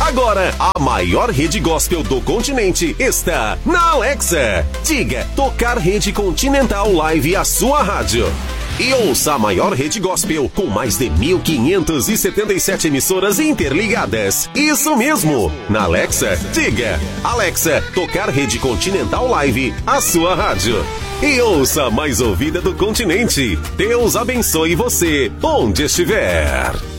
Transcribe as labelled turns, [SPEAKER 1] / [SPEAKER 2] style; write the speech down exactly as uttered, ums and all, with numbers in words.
[SPEAKER 1] Agora, a maior rede gospel do continente está na Alexa. Diga, tocar Rede Continental Live a sua rádio. E ouça a maior rede gospel com mais de mil quinhentas e setenta e sete emissoras interligadas. Isso mesmo! Na Alexa, diga, Alexa, tocar Rede Continental Live a sua rádio. E ouça a mais ouvida do continente. Deus abençoe você, onde estiver.